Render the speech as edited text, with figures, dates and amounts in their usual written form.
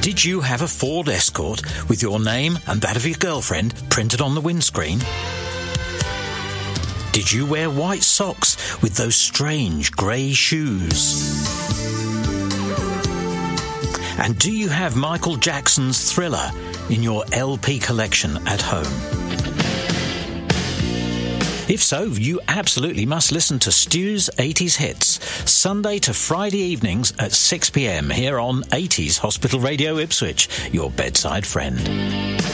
Did you have a Ford Escort with your name and that of your girlfriend printed on the windscreen? Did you wear white socks with those strange grey shoes? And do you have Michael Jackson's Thriller in your LP collection at home? If so, you absolutely must listen to Stu's 80s Hits, Sunday to Friday evenings at 6 p.m. here on 80s Hospital Radio Ipswich, your bedside friend.